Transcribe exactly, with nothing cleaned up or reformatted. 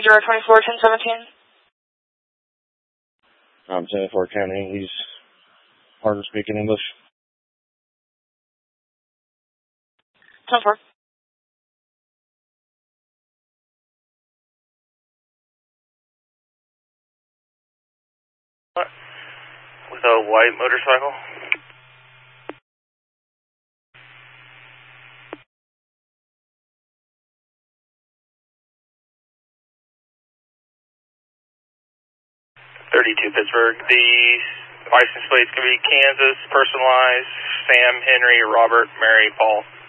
Zero twenty-four ten seventeen. I'm ten four County. He's hard to speak in English. ten four. What? With a white motorcycle? thirty-two Pittsburgh. The license plate's going to be Kansas, personalized, Sam, Henry, Robert, Mary, Paul.